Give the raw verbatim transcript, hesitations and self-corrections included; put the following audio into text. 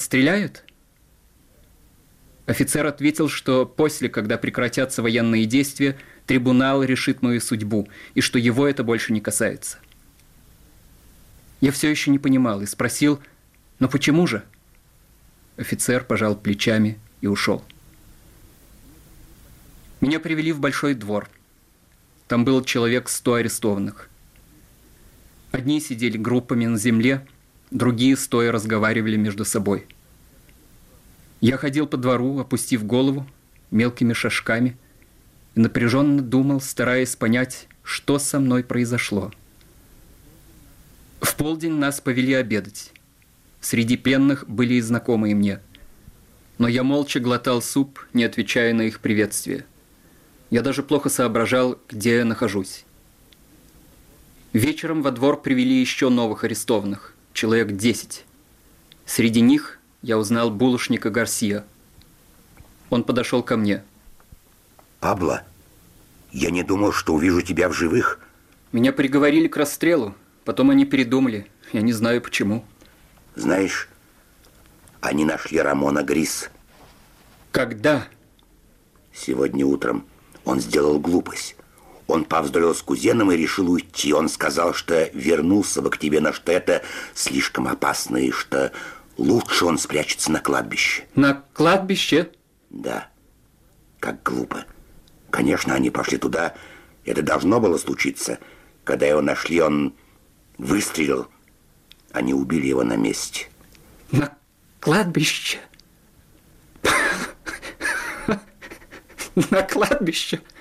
расстреляют? Офицер ответил, что после, когда прекратятся военные действия, трибунал решит мою судьбу, и что его это больше не касается. Я все еще не понимал и спросил: но почему же? Офицер пожал плечами и ушел. Меня привели в большой двор. Там было человек сто арестованных. Одни сидели группами на земле, другие стоя разговаривали между собой. Я ходил по двору, опустив голову, мелкими шажками, и напряженно думал, стараясь понять, что со мной произошло. В полдень нас повели обедать. Среди пленных были и знакомые мне. Но я молча глотал суп, не отвечая на их приветствие. Я даже плохо соображал, где я нахожусь. Вечером во двор привели еще новых арестованных, человек десять. Среди них я узнал булочника Гарсия. Он подошел ко мне. Пабло, я не думал, что увижу тебя в живых. Меня приговорили к расстрелу, потом они передумали. Я не знаю почему. Знаешь, они нашли Рамона Грис. Когда? Сегодня утром. Он сделал глупость. Он повздорил с кузеном и решил уйти. Он сказал, что вернулся бы к тебе, но что это слишком опасно, и что лучше он спрячется на кладбище. На кладбище? Да. Как глупо. Конечно, они пошли туда. Это должно было случиться. Когда его нашли, он выстрелил. Они убили его на месте. На кладбище? На кладбище?